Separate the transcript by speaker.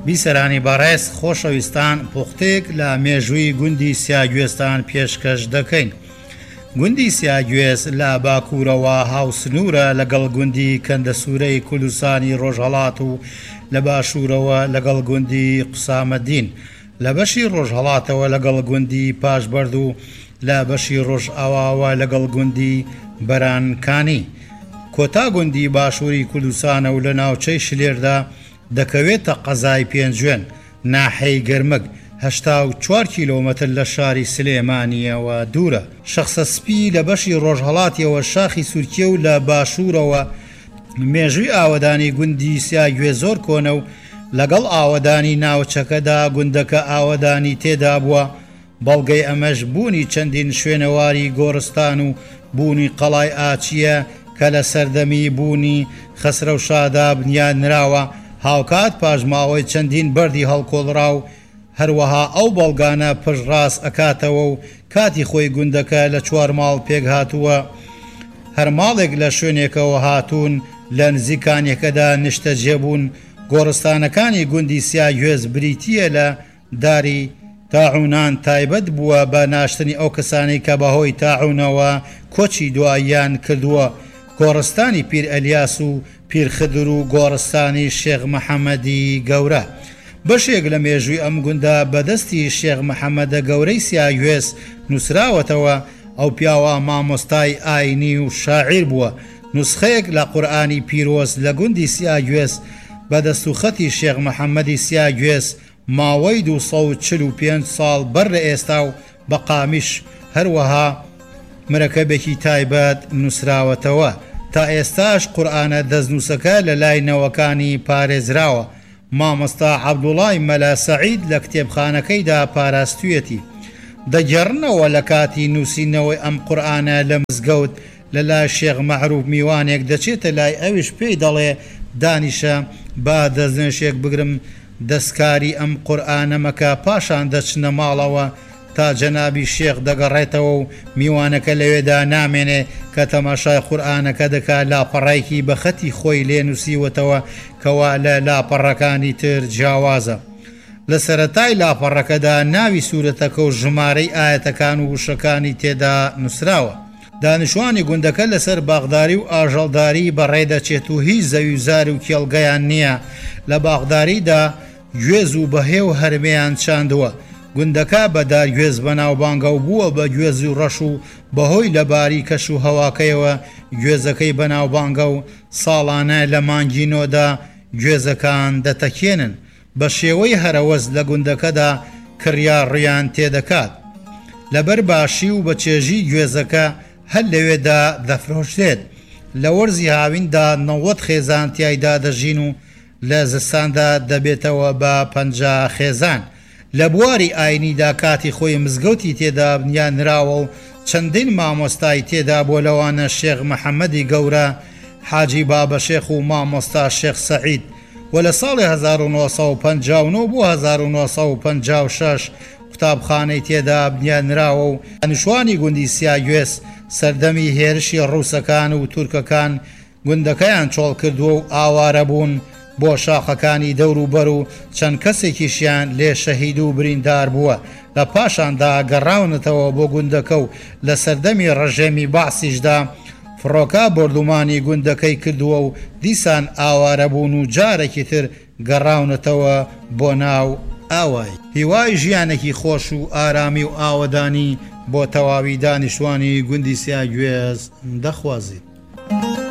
Speaker 1: بیسەرانی بەڕێز خۆشەویستان، پوختێک لە مێژووی گوندی سیاگوێستان پێشکەش دەکەین. گوندی سیاگوێز لە باکوورەوە هاوسنوورە لەگەڵ گوندی کەندەسوورەی کوردستانی ڕۆژهەڵات و لە باشوورەوە لەگەڵ گوندی قوسامەدین، لە بەشی ڕۆژهەڵاتەوە لەگەڵ گوندی پاشبەرد و لە بەشی ڕۆژئاواوە لەگەڵ گوندی بەرانکانی. کۆتا گوندی باشووری کوردستانە و لە ناوچەی شلێردا دەکەوێتە قەزای پێنجوێن ناحەی گەرمەک 84 کیلۆمەتر لە شاری سلێمانیەوە دوورە. شەخسە سپی لە بەشی ڕۆژهەڵاتیەوە شاخی سورکیە و لە باشوورەوە مێژووی ئاوەدانی گوندی سیاگوێ زۆر کۆنە و لەگەڵ ئاوەدانی ناوچەکەدا گوندەکە ئاوەدانی تێدا بووە. بەڵگەی ئەمەش بوونی چەندین شوێنەواری گۆڕستان و بوونی قەڵای ئاچیە کە لە سەردەمی بوونی خەسرە و شادا بنیانراوە هاوکات پاژماوەی چەندین بەردی هەڵکۆڵرا و هەروەها ئەو بەڵگانە پشڕاست ئەکاتەوە و کاتی خۆی گوندەکە لە 4 ماڵ پێک هاتووە. هەر ماڵێک لە شوێنێکەوە هاتوون لە نزیکانێکەدا نیشتە جێبوون. گۆڕستانەکانی گوندی سیاگوێز بریتیە لە داری تاعونان تایبەت بووە بە ناشتنی ئەو کەسانی کە بەهۆی تاعونەوە کۆچی دواییان کردووە. گۆڕستانی پیر ئەلیاس و پیر خدر و گۆڕستانی شێخ مەحەممەدی گەورە. بەشێک لە مێژووی ئەم گوندە بەدەستی شێخ مەحەممەدە گەورەی سیاگوێز نووسراوەتەوە. ئەو پیاوە مامۆستای ئاینی و شاعیر بووە. نوسخەیەک لە قورئانی پیرۆز لە گوندی سیاگوێز بەدەست و خەتی شێخ مەحەممەدی سیاگوێز ماوەی 245 ساڵ بەر لە ئێستا و بە قامیش هەروەها مرەکەبێکی تایبەت نووسراوەتەوە. تا ئێستاش قورئانە دەستنووسەکە لە لای نەوەکانی پارێزراوە. مامۆستا عەبدوڵای مەلا سەعید لە کتێبخانەکەیدا پاراستوویەتی. دەگەڕنەوە لە کاتی نووسینەوەی ئەم قورئانە لە مزگەوت لە لای شێخ مەعروف میوانێک دەچێتە لای ئەویش پێی دەڵێ دانیشە با دەستنوێشێک بگرم دەستکاری ئەم قورئانە مەکە پاشان دەچنە ماڵەوە تا جەنابی شێخ دەگەڕێتەوە و میوانەکە لەوێدا نامێنێ کە تەماشای قورئانەکە دەکا لاپەڕایکی بە خەتی خۆی لێ نووسیوەتەوە کەوا لە لاپەڕەکانی تر جیاوازە. لە سەرەتای لاپەڕەکەدا ناوی سوورەتەکە و ژمارەی ئاەتەکان و وشەکانی تێدا نووسراوە. دانیشتوانی گوندەکە لەسەر باغداری و ئاژەڵداری بەڕێدەچێت و هیچ زەویزار و کێڵگەیان نییە. لە باغداریدا گوێز و بەهێ و هەرمەیان چاندووە. گوندەکە بە دارگوێز بەناوبانگە و بووە بە گوێزی و ڕەش و بەهۆی لەباری کەش و هەواکەیەوە گوێزەکەی بەناوبانگە و ساڵانە لە مانگینۆدا گوێزەکان دەتەکێنن. بە شێوەی هەرەوەز لە گوندەکەدا کڕیا ڕیان تێدەکات. لەبەر باشی و بە چێژی گوێزەکە هەر لەوێدا دەفرۆشرێت. لە وەرزی هاویندا 90 خێزان تیایدا دەژین و لە زستاندا دەبێتەوە بە 50 خێزان. لە بواری ئاینیدا کاتی خۆی مزگەوتی تێدا بنیانراوە و چەندین مامۆستای تێدا بۆ لەوانە شێخ مەحەممەدی گەورە، حاجی بابەشێخ و مامۆستا شێخ سەعید. و لە ساڵی 1959 بۆ 1956 قوتابخانەی تێدا بنیانراوە و دانیشتوانی گوندی سیاگوێز سەردەمی هێرشی ڕووسەکان و تورکەکان گوندەکەیان چۆڵ کردووە و ئاوارە بوون بۆ شاخەکانی دەور و بەر و چەند کەسێکیشیان لێ شەهید و بریندار بووە. لە پاشاندا گەڕاونەتەوە بۆ گوندەکە و لە سەردەمی ڕەژێمی بەعسیشدا فڕۆکە بردومانی گوندەکەی کردووە و دیسان ئاوارە بوون و جارێکی تر گەڕاونەتەوە بۆ ناو ئاوای. هیوای ژیانێکی خۆش و ئارامی و ئاوەدانی بۆ تەواوی دانیشتوانی گوندی سیاگوێز دەخوازیت.